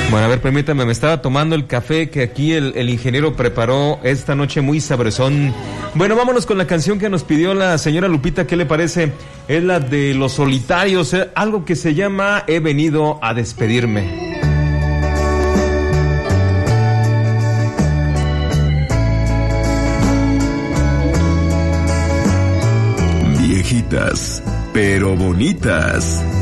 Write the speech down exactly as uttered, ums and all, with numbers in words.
Bueno, a ver, permítame, me estaba tomando el café que aquí el, el ingeniero preparó esta noche muy sabrosón. Bueno, vámonos con la canción que nos pidió la señora Lupita, ¿qué le parece? Es la de Los Solitarios, eh, algo que se llama He venido a despedirme. Viejitas, pero bonitas.